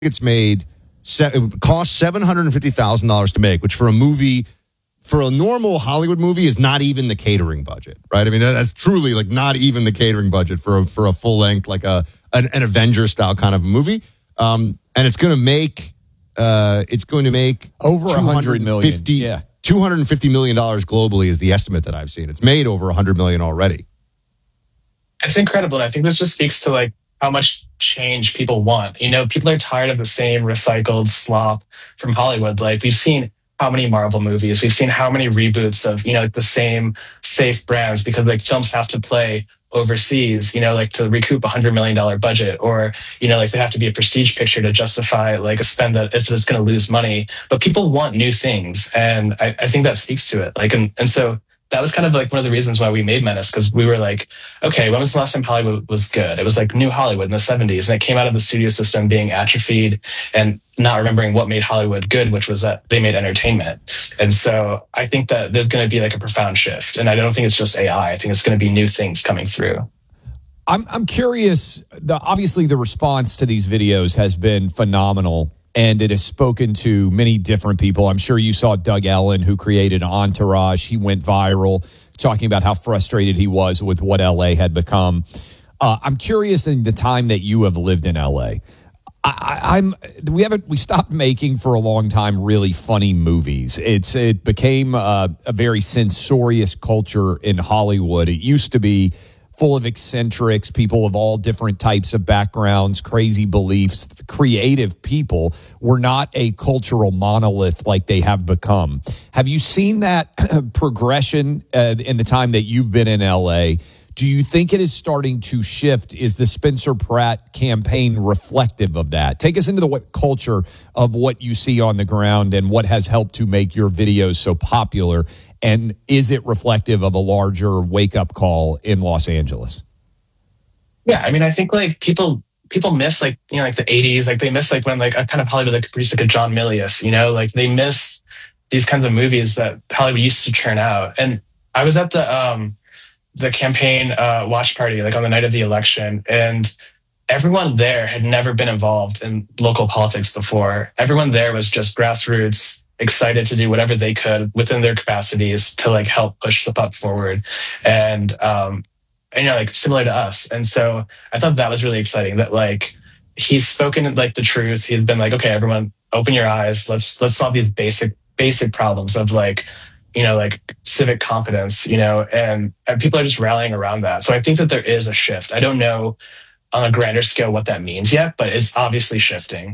it's made, it cost $750,000 to make, which for a movie, for a normal Hollywood movie, is not even the catering budget, right? I mean, that's truly like not even the catering budget for a full length, like an Avenger style kind of movie. And it's going to make over $100 million. Yeah. $250 million globally is the estimate that I've seen. It's made over $100 million already. It's incredible. And I think this just speaks to like how much change people want. You know, people are tired of the same recycled slop from Hollywood. Like we've seen how many Marvel movies, we've seen how many reboots of, you know, like the same safe brands because like films have to play overseas, you know, like to recoup $100 million budget, or, you know, like they have to be a prestige picture to justify like a spend that if it's going to lose money. But people want new things. And I think that speaks to it. Like, and so that was kind of like one of the reasons why we made Menace, because we were like, okay, when was the last time Hollywood was good? It was like New Hollywood in the 70s, and it came out of the studio system being atrophied and not remembering what made Hollywood good, which was that they made entertainment. And so I think that there's going to be like a profound shift. And I don't think it's just AI. I think it's going to be new things coming through. I'm curious. Obviously, the response to these videos has been phenomenal, and it has spoken to many different people. I'm sure you saw Doug Ellen, who created Entourage. He went viral talking about how frustrated he was with what LA had become. I'm curious, in the time that you have lived in LA, we stopped making for a long time really funny movies. It became a very censorious culture in Hollywood. It used to be full of eccentrics, people of all different types of backgrounds, crazy beliefs, creative people. Were not a cultural monolith like they have become. Have you seen that progression in the time that you've been in LA? Do you think it is starting to shift? Is the Spencer Pratt campaign reflective of that? Take us into the culture of what you see on the ground and what has helped to make your videos so popular. And is it reflective of a larger wake-up call in Los Angeles? Yeah, I mean, I think like people miss like, you know, like the 80s, like they miss like when like a kind of Hollywood like produced like a John Milius, you know, like they miss these kinds of movies that Hollywood used to churn out. And I was at the campaign watch party like on the night of the election, and everyone there had never been involved in local politics before. Everyone there was just grassroots, excited to do whatever they could within their capacities to like help push the puck forward, and you know, like similar to us. And so I thought that was really exciting that like he's spoken like the truth. He'd been like, okay, everyone open your eyes, let's solve these basic problems of like, you know, like civic competence, you know, and people are just rallying around that. So I think that there is a shift. I don't know on a grander scale what that means yet, but it's obviously shifting.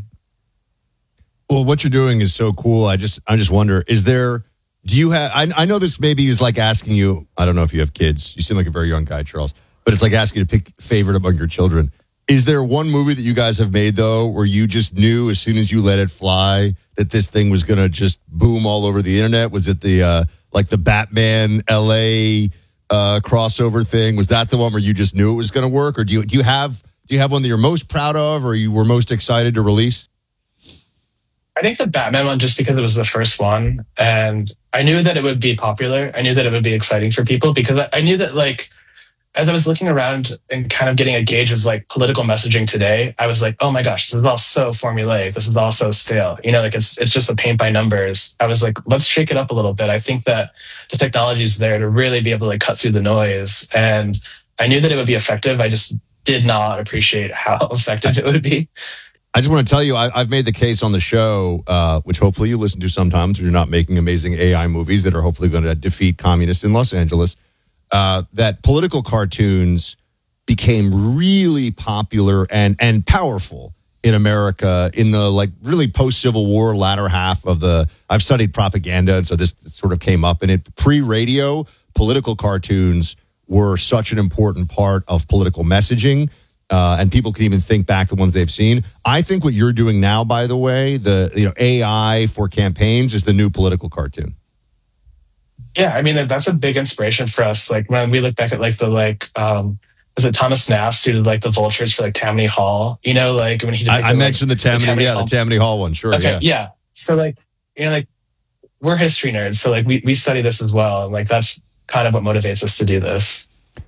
Well, what you're doing is so cool. I just wonder, do you have, I know this maybe is like asking you, I don't know if you have kids. You seem like a very young guy, Charles, but it's like asking you to pick favorite among your children. Is there one movie that you guys have made, though, where you just knew as soon as you let it fly that this thing was going to just boom all over the internet? Was it the like the Batman LA crossover thing? Was that the one where you just knew it was going to work? Or do you have one that you're most proud of or you were most excited to release? I think the Batman one, just because it was the first one, and I knew that it would be popular. I knew that it would be exciting for people because I knew that like, as I was looking around and kind of getting a gauge of like political messaging today, I was like, oh my gosh, this is all so formulaic. This is all so stale. You know, like it's just a paint by numbers. I was like, let's shake it up a little bit. I think that the technology is there to really be able to like cut through the noise. And I knew that it would be effective. I just did not appreciate how effective it would be. I just want to tell you, I've made the case on the show, which hopefully you listen to sometimes when you're not making amazing AI movies that are hopefully going to defeat communists in Los Angeles. That political cartoons became really popular and powerful in America in the like really post-Civil War latter half of I've studied propaganda, and so this sort of came up in it. Pre-radio, political cartoons were such an important part of political messaging, and people can even think back to the ones they've seen. I think what you're doing now, by the way, AI for campaigns is the new political cartoon. Yeah, I mean, that's a big inspiration for us. Like when we look back at like was it Thomas Nast who did like the vultures for like Tammany Hall? You know, like when he did. I mentioned the Tammany Hall one. Sure. Okay, yeah. So like, you know, like we're history nerds, so like we study this as well, and like that's kind of what motivates us to do this.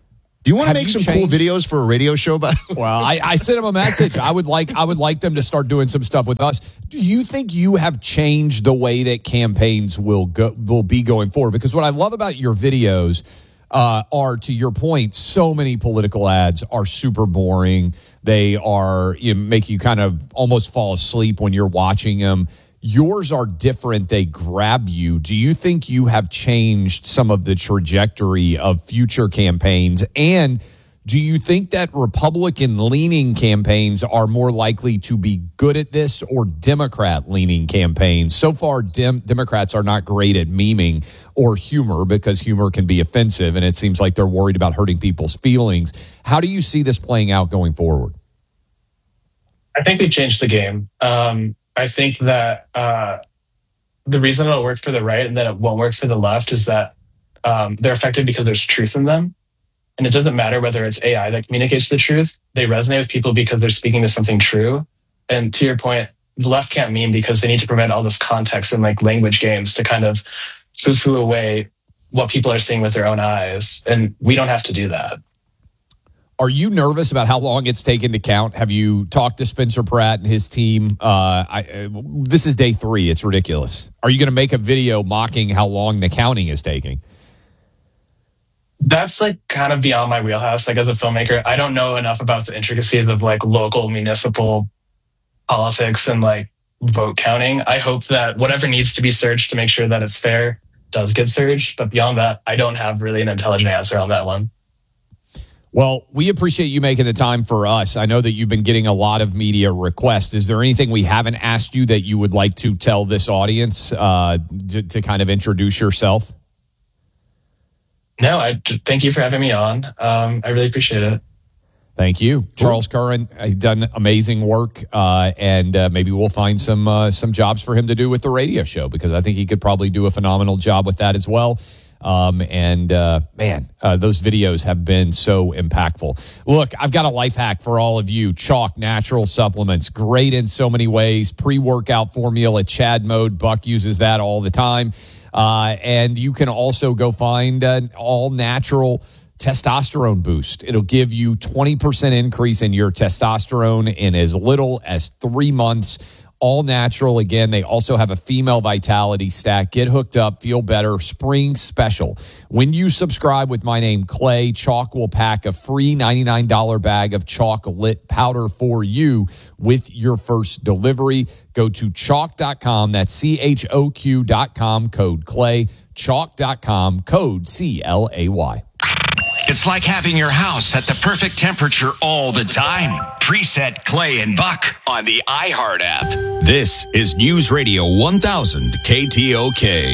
You want to Have make you some cool changed? videos for a radio show about Well, I sent him a message. I would like them to start doing some stuff with us. Do you think you have changed the way that campaigns will be going forward? Because what I love about your videos are, to your point, so many political ads are super boring. They are make you kind of almost fall asleep when you're watching them. Yours are different. They grab you. Do you think you have changed some of the trajectory of future campaigns? And do you think that Republican-leaning campaigns are more likely to be good at this, or Democrat-leaning campaigns? So far, Democrats are not great at memeing or humor, because humor can be offensive, and it seems like they're worried about hurting people's feelings. How do you see this playing out going forward? I think we changed the game. I think that the reason it'll work for the right and that it won't work for the left is that they're effective because there's truth in them. And it doesn't matter whether it's AI that communicates the truth. They resonate with people because they're speaking to something true. And to your point, the left can't meme because they need to prevent all this context and like language games to kind of foo-foo away what people are seeing with their own eyes. And we don't have to do that. Are you nervous about how long it's taken to count? Have you talked to Spencer Pratt and his team? This is day 3. It's ridiculous. Are you going to make a video mocking how long the counting is taking? That's like kind of beyond my wheelhouse. Like as a filmmaker, I don't know enough about the intricacies of like local municipal politics and like vote counting. I hope that whatever needs to be searched to make sure that it's fair does get searched. But beyond that, I don't have really an intelligent answer on that one. Well, we appreciate you making the time for us. I know that you've been getting a lot of media requests. Is there anything we haven't asked you that you would like to tell this audience to kind of introduce yourself? No, thank you for having me on. I really appreciate it. Thank you. Charles Curran, he's done amazing work, and maybe we'll find some jobs for him to do with the radio show, because I think he could probably do a phenomenal job with that as well. Those videos have been so impactful. Look, I've got a life hack for all of you. Chalk Natural Supplements, great in so many ways. Pre-workout formula, Chad Mode. Buck uses that all the time. And you can also go find an all-natural testosterone boost. It'll give you 20% increase in your testosterone in as little as 3 months. All natural. Again, they also have a female vitality stack. Get hooked up, feel better. Spring special. When you subscribe with my name, Clay, Chalk will pack a free $99 bag of chocolate powder for you with your first delivery. Go to chalk.com. That's CHOQ.com. Code Clay. Chalk.com. Code CLAY. It's like having your house at the perfect temperature all the time. Preset Clay and Buck on the iHeart app. This is News Radio 1000 KTOK.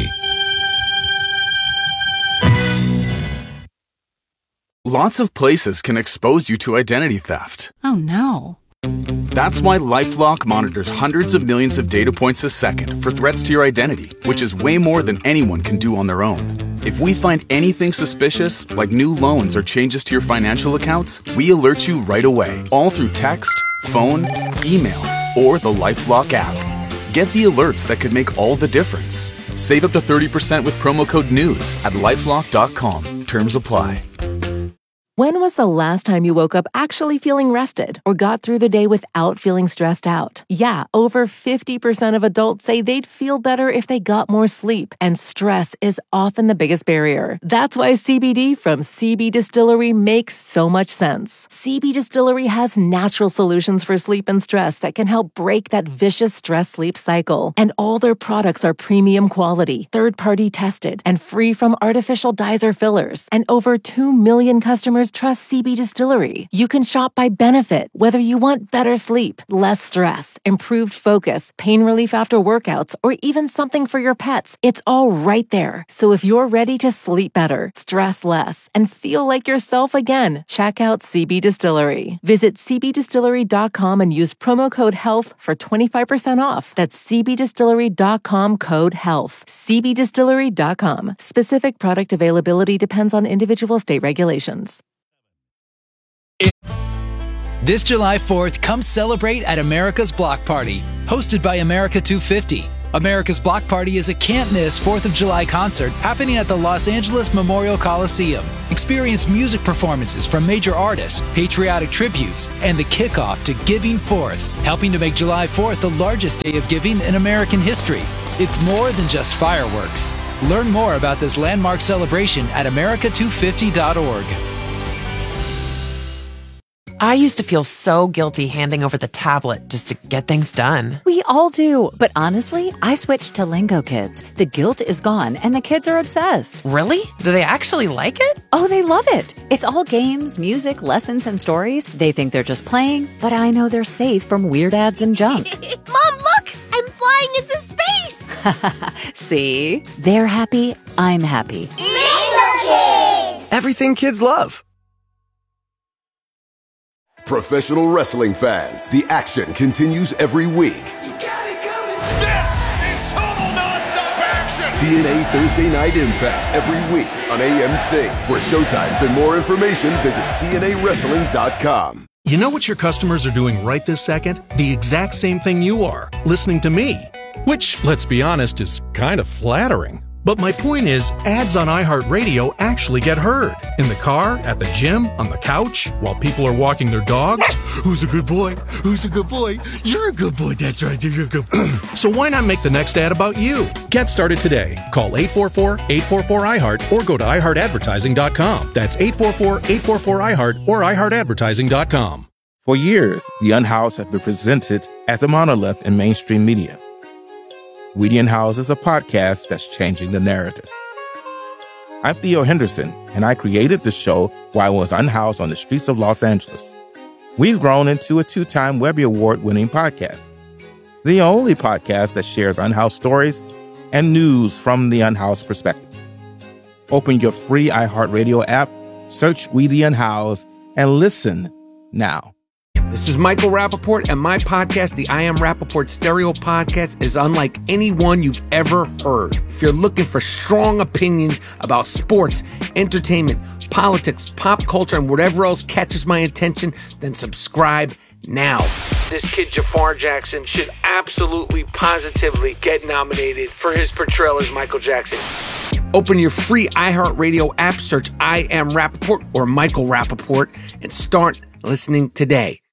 Lots of places can expose you to identity theft. Oh, no. That's why LifeLock monitors hundreds of millions of data points a second for threats to your identity, which is way more than anyone can do on their own. If we find anything suspicious, like new loans or changes to your financial accounts, we alert you right away, all through text, phone, email, or the LifeLock app. Get the alerts that could make all the difference. Save up to 30% with promo code NEWS at LifeLock.com. Terms apply. When was the last time you woke up actually feeling rested or got through the day without feeling stressed out? Yeah, over 50% of adults say they'd feel better if they got more sleep, and stress is often the biggest barrier. That's why CBD from CB Distillery makes so much sense. CB Distillery has natural solutions for sleep and stress that can help break that vicious stress-sleep cycle. And all their products are premium quality, third-party tested, and free from artificial dyes or fillers. And over 2 million customers trust CB Distillery. You can shop by benefit, whether you want better sleep, less stress, improved focus, pain relief after workouts, or even something for your pets. It's all right there. So if you're ready to sleep better, stress less, and feel like yourself again, check out CB Distillery. Visit cbdistillery.com and use promo code HEALTH for 25% off. That's cbdistillery.com, code HEALTH. cbdistillery.com. Specific product availability depends on individual state regulations. This July 4th, come celebrate at America's Block Party, hosted by America 250. America's Block Party is a can't-miss 4th of July concert happening at the Los Angeles Memorial Coliseum. Experience music performances from major artists, patriotic tributes, and the kickoff to Giving Forth, helping to make July 4th the largest day of giving in American history. It's more than just fireworks. Learn more about this landmark celebration at america250.org. I used to feel so guilty handing over the tablet just to get things done. We all do, but honestly, I switched to Lingo Kids. The guilt is gone, and the kids are obsessed. Really? Do they actually like it? Oh, they love it. It's all games, music, lessons, and stories. They think they're just playing, but I know they're safe from weird ads and junk. Mom, look! I'm flying into space! See? They're happy, I'm happy. Lingo Kids! Everything kids love. Professional wrestling fans, the action continues every week. This is total nonstop action. TNA Thursday Night Impact every week on AMC. For showtimes and more information, visit TNAWrestling.com. You know what your customers are doing right this second? The exact same thing you are, listening to me. Which, let's be honest, is kind of flattering. But my point is, ads on iHeartRadio actually get heard. In the car, at the gym, on the couch, while people are walking their dogs. Who's a good boy? Who's a good boy? You're a good boy, that's right, you're a good boy. So why not make the next ad about you? Get started today. Call 844-844-iHeart or go to iHeartAdvertising.com. That's 844-844-iHeart or iHeartAdvertising.com. For years, The Unhoused have been presented as a monolith in mainstream media. We the Unhoused is a podcast that's changing the narrative. I'm Theo Henderson, and I created the show while I was unhoused on the streets of Los Angeles. We've grown into a 2-time Webby Award-winning podcast, the only podcast that shares unhoused stories and news from the unhoused perspective. Open your free iHeartRadio app, search We the Unhoused, and listen now. This is Michael Rappaport, and my podcast, the I Am Rappaport Stereo Podcast, is unlike any one you've ever heard. If you're looking for strong opinions about sports, entertainment, politics, pop culture, and whatever else catches my attention, then subscribe now. This kid, Jafar Jackson, should absolutely, positively get nominated for his portrayal as Michael Jackson. Open your free iHeartRadio app, search I Am Rappaport or Michael Rappaport, and start listening today.